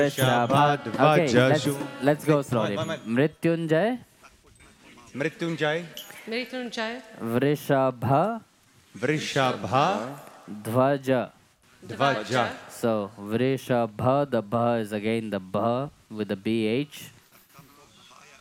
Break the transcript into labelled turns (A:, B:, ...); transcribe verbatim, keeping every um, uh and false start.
A: Okay, let's, let's go slowly.
B: One, one, one.
A: Mrityunjay,
B: Mrityunjay,
C: Mrityunjay,
A: Vrishabha,
B: Vrishabha,
A: Dhvaja.
B: Dvaja.
A: So, Vrishabha, the Bha is again the Bha with the B H.